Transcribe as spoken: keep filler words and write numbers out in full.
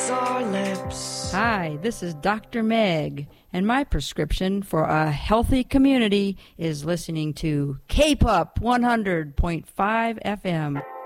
our lips. Hi, this is Doctor Meg, and my prescription for a healthy community is listening to K-Pop one hundred point five F M.